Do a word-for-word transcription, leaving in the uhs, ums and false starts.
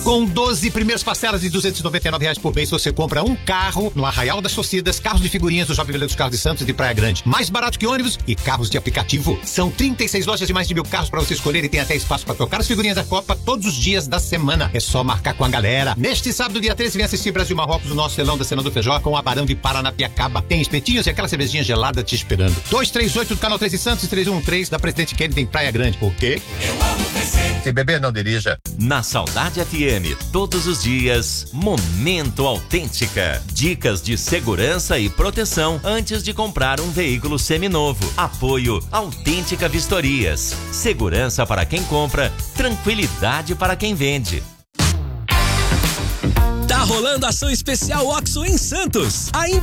Com doze primeiras parcelas de duzentos e noventa e nove reais por mês, você compra um carro no Arraial das Torcidas, carros de figurinhas do Shopping Vila dos Carros de Santos e de Praia Grande. Mais barato que ônibus e carros de aplicativo. São trinta e seis lojas de mais de mil carros para você escolher e tem até espaço para trocar as figurinhas da Copa todos os dias da semana. É só marcar com a galera. Neste sábado, dia treze, vem assistir Brasil-Marrocos, o nosso leilão da Cena do Feijó com a Barão de Paranapiacaba. Tem espetinhos e aquela cervejinha gelada te esperando. dois três oito do Canal treze Santos e três um três da Presidente Kennedy em Praia Grande. Por quê? Eu amo você. Se beber, não dirija. Na Saudade F M, todos os dias, Momento Autêntica. Dicas de segurança e proteção antes de comprar um veículo seminovo. Apoio Autêntica Vistorias. Segurança para quem compra, tranquilidade para quem vende. Tá rolando ação especial Oxo em Santos. A